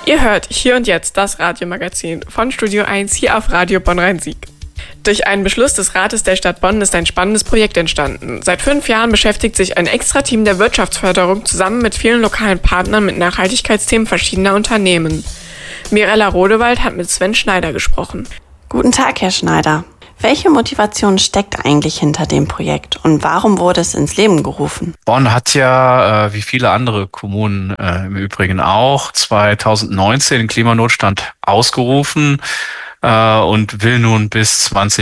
Ihr hört Hier und Jetzt das Radiomagazin von Studio 1 hier auf Radio Bonn-Rhein-Sieg. Durch einen Beschluss des Rates der Stadt Bonn ist ein spannendes Projekt entstanden. Seit 5 Jahren beschäftigt sich ein Extra-Team der Wirtschaftsförderung zusammen mit vielen lokalen Partnern mit Nachhaltigkeitsthemen verschiedener Unternehmen. Mirella Rodewald hat mit Sven Schneider gesprochen. Guten Tag, Herr Schneider. Welche Motivation steckt eigentlich hinter dem Projekt und warum wurde es ins Leben gerufen? Bonn hat ja, wie viele andere Kommunen im Übrigen auch, 2019 den Klimanotstand ausgerufen und will nun bis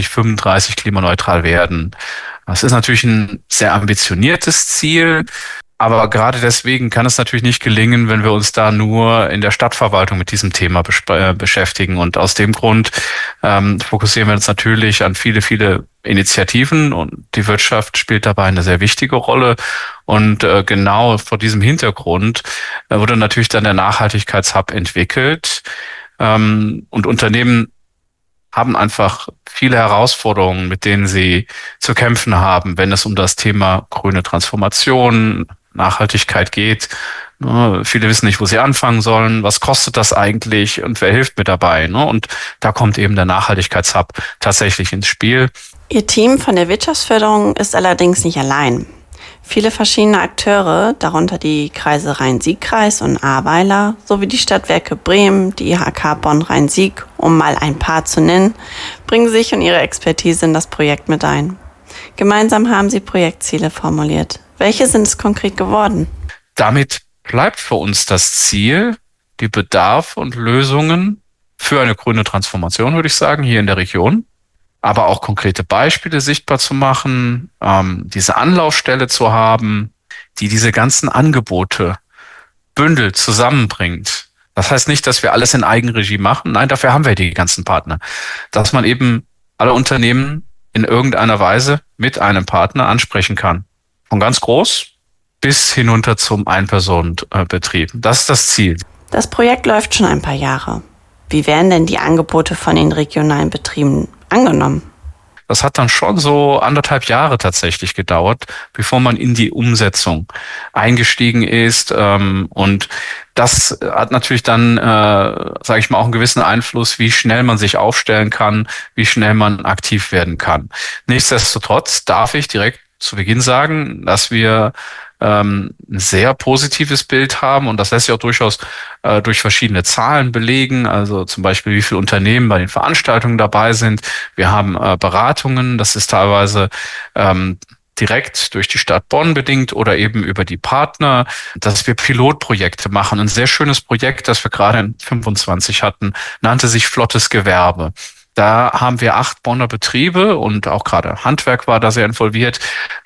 2035 klimaneutral werden. Das ist natürlich ein sehr ambitioniertes Ziel. Aber gerade deswegen kann es natürlich nicht gelingen, wenn wir uns da nur in der Stadtverwaltung mit diesem Thema beschäftigen. Und aus dem Grund fokussieren wir uns natürlich an viele, viele Initiativen und die Wirtschaft spielt dabei eine sehr wichtige Rolle. Und genau vor diesem Hintergrund wurde natürlich dann der Nachhaltigkeitshub entwickelt. Und Unternehmen haben einfach viele Herausforderungen, mit denen sie zu kämpfen haben, wenn es um das Thema grüne Transformation, Nachhaltigkeit geht. Viele wissen nicht, wo sie anfangen sollen. Was kostet das eigentlich und wer hilft mir dabei? Und da kommt eben der Nachhaltigkeitshub tatsächlich ins Spiel. Ihr Team von der Wirtschaftsförderung ist allerdings nicht allein. Viele verschiedene Akteure, darunter die Kreise Rhein-Sieg-Kreis und Ahrweiler, sowie die Stadtwerke Bremen, die IHK Bonn-Rhein-Sieg, um mal ein paar zu nennen, bringen sich und ihre Expertise in das Projekt mit ein. Gemeinsam haben sie Projektziele formuliert. Welche sind es konkret geworden? Damit bleibt für uns das Ziel, die Bedarfe und Lösungen für eine grüne Transformation, würde ich sagen, hier in der Region, aber auch konkrete Beispiele sichtbar zu machen, diese Anlaufstelle zu haben, die diese ganzen Angebote bündelt, zusammenbringt. Das heißt nicht, dass wir alles in Eigenregie machen. Nein, dafür haben wir die ganzen Partner. Dass man eben alle Unternehmen in irgendeiner Weise mit einem Partner ansprechen kann. Von ganz groß bis hinunter zum Ein-Personen-Betrieb. Das ist das Ziel. Das Projekt läuft schon ein paar Jahre. Wie werden denn die Angebote von den regionalen Betrieben angenommen? Das hat dann schon so 1,5 Jahre tatsächlich gedauert, bevor man in die Umsetzung eingestiegen ist. Und das hat natürlich dann, sage ich mal, auch einen gewissen Einfluss, wie schnell man sich aufstellen kann, wie schnell man aktiv werden kann. Nichtsdestotrotz darf ich direkt zu Beginn sagen, dass wir ein sehr positives Bild haben und das lässt sich auch durchaus durch verschiedene Zahlen belegen, also zum Beispiel wie viele Unternehmen bei den Veranstaltungen dabei sind. Wir haben Beratungen, das ist teilweise direkt durch die Stadt Bonn bedingt oder eben über die Partner, dass wir Pilotprojekte machen. Ein sehr schönes Projekt, das wir gerade in 25 hatten, nannte sich Flottes Gewerbe. Da haben wir 8 Bonner Betriebe und auch gerade Handwerk war da sehr involviert,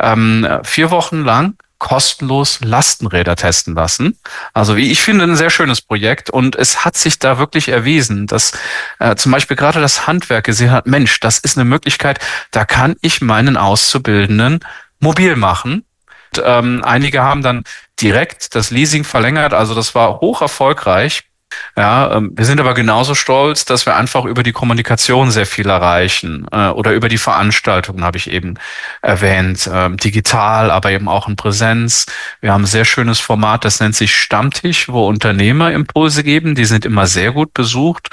4 Wochen lang kostenlos Lastenräder testen lassen. Also wie ich finde, ein sehr schönes Projekt und es hat sich da wirklich erwiesen, dass zum Beispiel gerade das Handwerk gesehen hat, Mensch, das ist eine Möglichkeit, da kann ich meinen Auszubildenden mobil machen. Und, einige haben dann direkt das Leasing verlängert, also das war hoch erfolgreich. Ja, wir sind aber genauso stolz, dass wir einfach über die Kommunikation sehr viel erreichen oder über die Veranstaltungen, habe ich eben erwähnt, digital, aber eben auch in Präsenz. Wir haben ein sehr schönes Format, das nennt sich Stammtisch, wo Unternehmer Impulse geben, die sind immer sehr gut besucht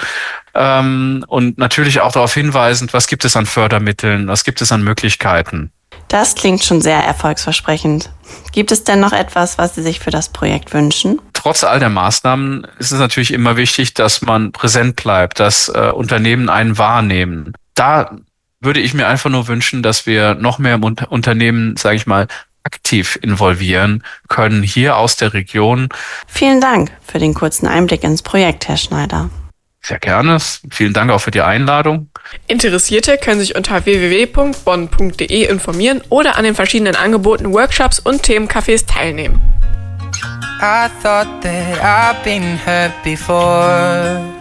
und natürlich auch darauf hinweisend, was gibt es an Fördermitteln, was gibt es an Möglichkeiten. Das klingt schon sehr erfolgsversprechend. Gibt es denn noch etwas, was Sie sich für das Projekt wünschen? Trotz all der Maßnahmen ist es natürlich immer wichtig, dass man präsent bleibt, dass Unternehmen einen wahrnehmen. Da würde ich mir einfach nur wünschen, dass wir noch mehr Unternehmen, sage ich mal, aktiv involvieren können, hier aus der Region. Vielen Dank für den kurzen Einblick ins Projekt, Herr Schneider. Sehr gerne. Vielen Dank auch für die Einladung. Interessierte können sich unter www.bonn.de informieren oder an den verschiedenen Angeboten, Workshops und Themencafés teilnehmen. I thought that I've been hurt before.